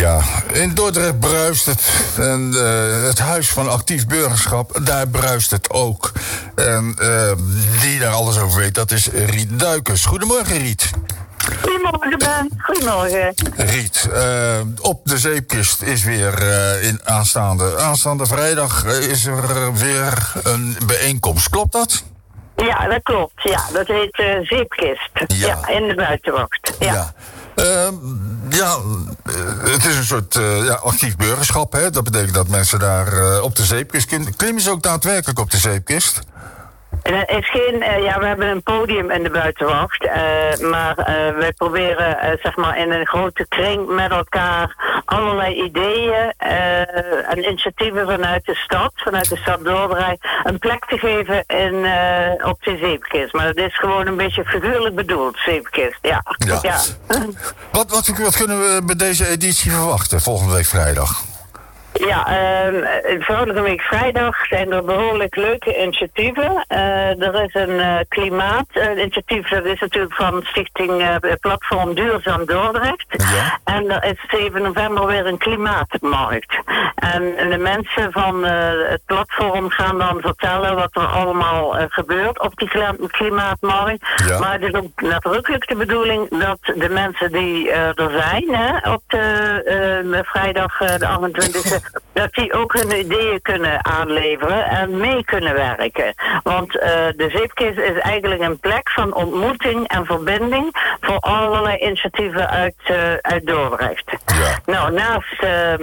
Ja, in Dordrecht bruist het. En het Huis van Actief Burgerschap, daar bruist het ook. En die daar alles over weet, dat is Riet Duikers. Goedemorgen, Riet. Goedemorgen, Ben. Goedemorgen. Riet, op de zeepkist is weer aanstaande vrijdag is er weer een bijeenkomst. Klopt dat? Ja, dat klopt. Ja, dat heet Zeepkist. Ja, in de buitenwacht. Ja. Het is een soort actief burgerschap. Hè? Dat betekent dat mensen daar op de zeepkist kunnen. Klimmen ze ook daadwerkelijk op de zeepkist? Er is geen, we hebben een podium in de buitenwacht, maar wij proberen zeg maar in een grote kring met elkaar allerlei ideeën en initiatieven vanuit de stad Dordrecht, een plek te geven op de zeepkist. Maar dat is gewoon een beetje figuurlijk bedoeld, zeepkist, ja. Wat kunnen we bij deze editie verwachten volgende week vrijdag? Ja, volgende week vrijdag zijn er behoorlijk leuke initiatieven. Er is een klimaatinitiatief, dat is natuurlijk van Stichting Platform Duurzaam Dordrecht. Ja. En er is 7 november weer een klimaatmarkt. En de mensen van het platform gaan dan vertellen wat er allemaal gebeurt op die klimaatmarkt. Ja. Maar het is ook nadrukkelijk de bedoeling dat de mensen die er zijn op de vrijdag de 28e... dat die ook hun ideeën kunnen aanleveren en mee kunnen werken. Want de zeepkist is eigenlijk een plek van ontmoeting en verbinding voor allerlei initiatieven uit Dordrecht. Ja. Nou, naast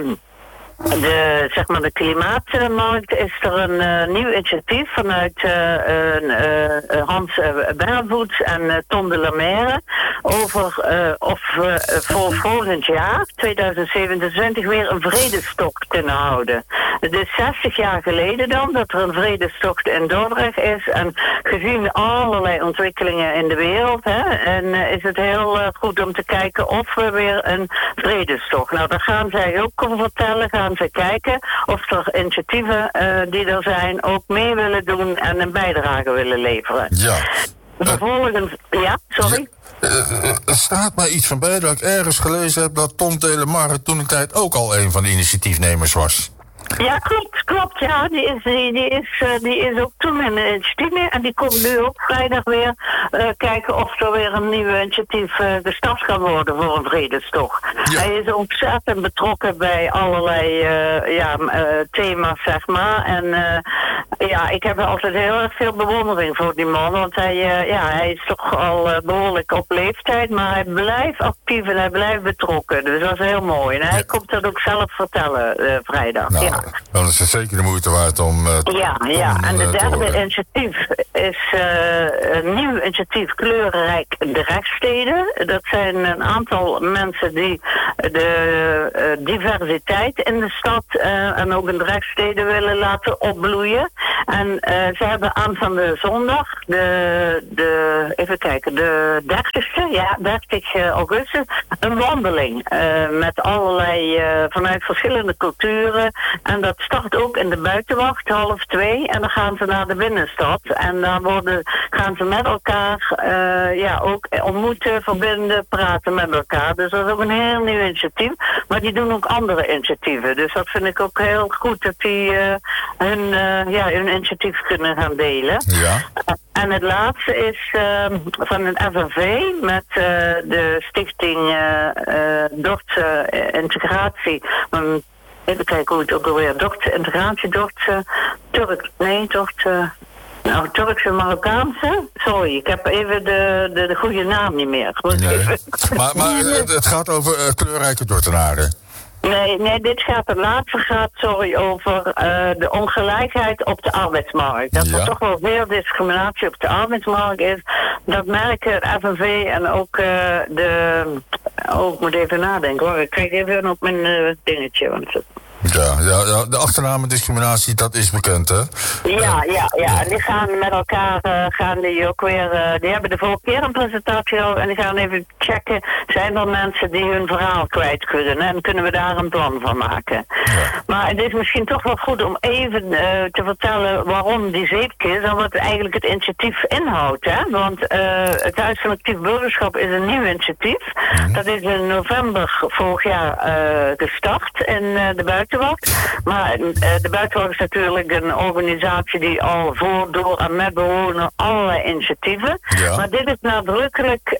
de klimaatmarkt is er een nieuw initiatief vanuit Hans Bervoets en Ton de la Mare over of we voor volgend jaar, 2027, weer een vredestocht kunnen houden. Het is 60 jaar geleden dan dat er een vredestocht in Dordrecht is en gezien allerlei ontwikkelingen in de wereld is het heel goed om te kijken of we weer een vredestocht. Nou, daar gaan zij ook over vertellen, gaan ze kijken of er initiatieven die er zijn ook mee willen doen en een bijdrage willen leveren. Ja. Vervolgens, sorry? Er staat mij iets van bij dat ik ergens gelezen heb dat Ton de la Mare toen een tijd ook al een van de initiatiefnemers was. Ja, klopt. Ja, die is ook toen in de initiatief en die komt nu ook vrijdag weer kijken of er weer een nieuw initiatief gestart kan worden voor een vredestocht. Ja. Hij is ontzettend betrokken bij allerlei thema's, zeg maar. En ik heb altijd heel erg veel bewondering voor die man, want hij is toch al behoorlijk op leeftijd, maar hij blijft actief en hij blijft betrokken. Dus dat is heel mooi. En hij komt dat ook zelf vertellen vrijdag. Nou, ja. Dan is het zeker de moeite waard om... en de derde initiatief is een nieuw initiatief Kleurrijk Drechtsteden. Dat zijn een aantal mensen die de diversiteit in de stad en ook in Drechtsteden willen laten opbloeien. En ze hebben aanstaande zondag, de 30 augustus, een wandeling met allerlei vanuit verschillende culturen. En dat start ook in de buitenwacht, 1:30. En dan gaan ze naar de binnenstad. En dan gaan ze met elkaar ook ontmoeten, verbinden, praten met elkaar. Dus dat is ook een heel nieuw initiatief. Maar die doen ook andere initiatieven. Dus dat vind ik ook heel goed dat die hun initiatief kunnen gaan delen. Ja. En het laatste is van een FNV met de stichting Dordtse Integratie. Even kijken hoe het ook alweer. Dordtse Integratie, Turkse Marokkaanse. Sorry, ik heb even de goede naam niet meer. Nee. Maar het gaat over kleurrijke Dordtenaren. Nee, het laatste gaat over de ongelijkheid op de arbeidsmarkt. Dat er toch wel veel discriminatie op de arbeidsmarkt is. Dat merken het FNV en ook ik moet even nadenken hoor. Ik kijk even op mijn dingetje. Want Ja, de achternamendiscriminatie, dat is bekend, hè? Ja. En die gaan met elkaar, die ook weer, die hebben de vorige keer een presentatie gehad en die gaan even checken, zijn er mensen die hun verhaal kwijt kunnen en kunnen we daar een plan van maken. Ja. Maar het is misschien toch wel goed om even te vertellen waarom die zeepkist en wat eigenlijk het initiatief inhoudt, hè? Want het Huis van Actief Burgerschap is een nieuw initiatief. Dat is in november vorig jaar gestart in de Buitenwacht. Maar de Buitenwacht is natuurlijk een organisatie die al voor, door en met bewoners allerlei initiatieven. Ja. Maar dit is nadrukkelijk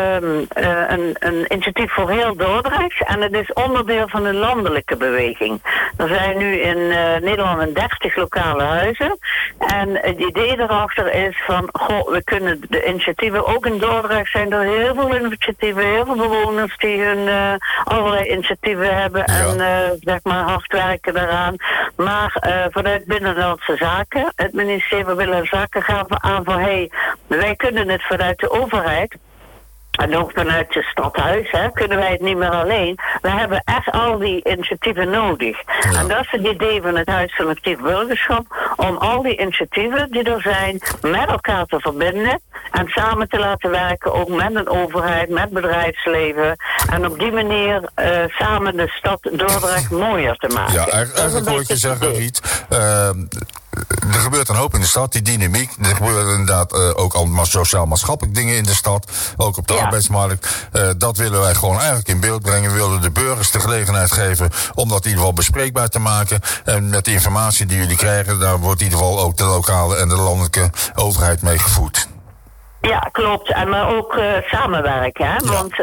een initiatief voor heel Dordrecht. En het is onderdeel van een landelijke beweging. Er zijn nu in Nederland 30 lokale huizen. En het idee erachter is van, we kunnen de initiatieven, ook in Dordrecht zijn er heel veel initiatieven, heel veel bewoners die hun allerlei initiatieven hebben en zeg maar hard werken daaraan. Maar vanuit Binnenlandse Zaken, het ministerie van Binnenlandse Zaken gaven aan van wij kunnen het vanuit de overheid en ook vanuit het stadhuis, kunnen wij het niet meer alleen. We hebben echt al die initiatieven nodig. Ja. En dat is het idee van het Huis van Actief Burgerschap, om al die initiatieven die er zijn met elkaar te verbinden en samen te laten werken, ook met een overheid, met bedrijfsleven. En op die manier samen de stad Dordrecht mooier te maken. Ja, eigenlijk hoor ik je zeggen, Riet, er gebeurt een hoop in de stad, die dynamiek. Er gebeuren inderdaad ook allemaal sociaal-maatschappelijk dingen in de stad. Ook op de arbeidsmarkt. Dat willen wij gewoon eigenlijk in beeld brengen. We willen de burgers de gelegenheid geven om dat in ieder geval bespreekbaar te maken. En met de informatie die jullie krijgen, daar wordt in ieder geval ook de lokale en de landelijke overheid mee gevoed. Ja, klopt. En maar ook samenwerken, hè? Ja. Want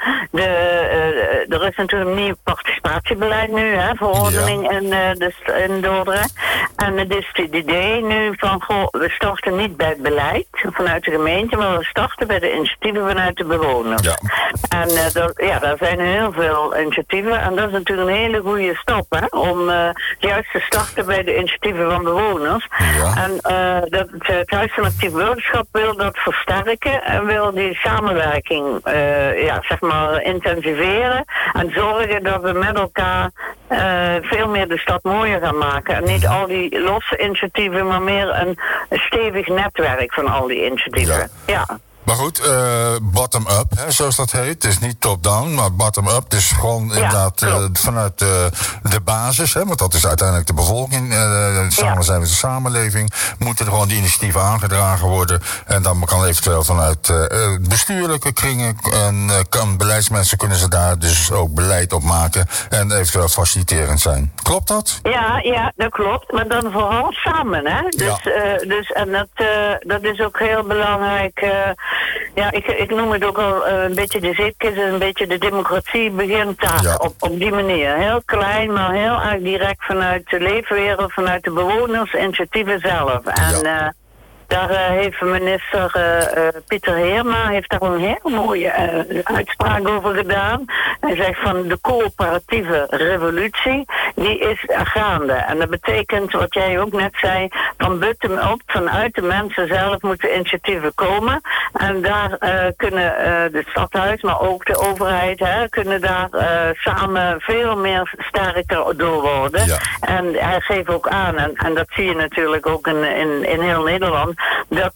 er is natuurlijk een nieuw participatiebeleid nu, hè? Verordening in Dordrecht. En het is het idee nu van, we starten niet bij het beleid vanuit de gemeente, maar we starten bij de initiatieven vanuit de bewoners. Ja. En daar zijn heel veel initiatieven en dat is natuurlijk een hele goede stap, hè? Om juist te starten bij de initiatieven van bewoners. Ja. En het Huis van Actief Burgerschap wil dat versterken. En wil die samenwerking zeg maar intensiveren en zorgen dat we met elkaar veel meer de stad mooier gaan maken. En niet al die losse initiatieven, maar meer een stevig netwerk van al die initiatieven. Ja. Maar goed, bottom-up, zoals dat heet. Het is niet top-down, maar bottom-up. Dus gewoon inderdaad vanuit de basis, want dat is uiteindelijk de bevolking. Samen zijn we de samenleving. Moeten er gewoon die initiatieven aangedragen worden. En dan kan eventueel vanuit bestuurlijke kringen en beleidsmensen kunnen ze daar dus ook beleid op maken. En eventueel faciliterend zijn. Klopt dat? Ja, dat klopt. Maar dan vooral samen, hè. Dus en dat is ook heel belangrijk. Ik noem het ook al een beetje de zeepkist, een beetje de democratie begint daar op die manier. Heel klein, maar heel erg direct vanuit de leefwereld, vanuit de bewoners, initiatieven zelf. En daar heeft minister Pieter Heerma heeft daar een heel mooie uitspraak over gedaan. Hij zegt van de coöperatieve revolutie, die is gaande. En dat betekent, wat jij ook net zei, van bottom-up, vanuit de mensen zelf moeten initiatieven komen. En daar kunnen de stadhuis, maar ook de overheid, kunnen daar samen veel meer sterker door worden. Ja. En hij geeft ook aan, en dat zie je natuurlijk ook in heel Nederland, dat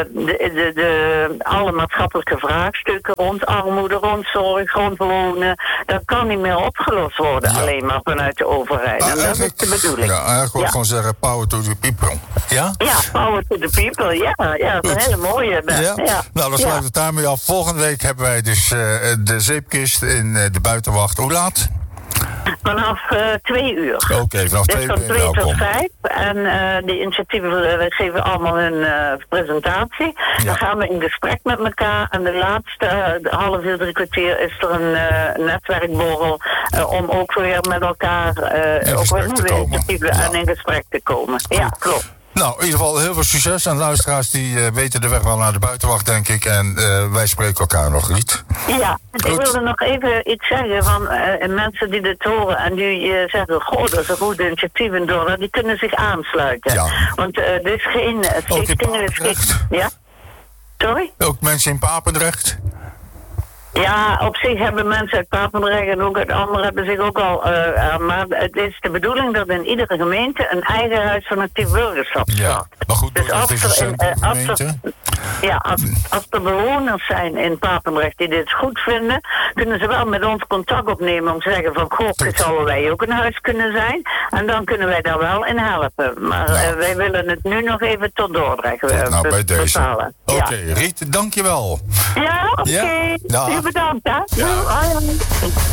alle maatschappelijke vraagstukken rond armoede, rond zorg, rond wonen, dat kan niet meer opgelost worden, alleen maar vanuit de overheid. En dat is de bedoeling. Ja, eigenlijk wil ik gewoon zeggen, power to the people. Ja? Ja, power to the people, ja, dat is een hele mooie. Ja. Nou, dan sluit het daarmee af. Volgende week hebben wij dus de zeepkist in de Buitenwacht. Hoe laat? Vanaf 2 uur. Oké, vanaf 2 uur. Dus van 2 tot 5. En die initiatieven we geven allemaal hun presentatie. Ja. Dan gaan we in gesprek met elkaar. En de laatste half uur, 3 kwartier is er een netwerkborrel. Om ook weer met elkaar ook weer nieuwe initiatieven en in gesprek te komen. Ja, klopt. Nou, in ieder geval heel veel succes. En luisteraars die weten de weg wel naar de Buitenwacht, denk ik. En wij spreken elkaar nog, Riet. Ja, ik wilde nog even iets zeggen van mensen die dit horen en die zeggen, goh, dat is een goed initiatief in Dordrecht, die kunnen zich aansluiten. Ja. Want er is geen stichting. Ja? Sorry? Ook mensen in Papendrecht? Ja, op zich hebben mensen uit Papendrecht en ook uit anderen hebben zich ook al... maar het is de bedoeling dat in iedere gemeente een eigen huis van actief burgerschap staat. Ja, maar goed, dus het is een centrumgemeente. Als er bewoners zijn in Papendrecht die dit goed vinden, kunnen ze wel met ons contact opnemen om te zeggen van, goh, zouden wij ook een huis kunnen zijn? En dan kunnen wij daar wel in helpen. Maar wij willen het nu nog even tot Dordrecht bij deze. bepalen. Oké, Riet, dankjewel. Ja, oké. Ja. Bedankt, hè. Ja.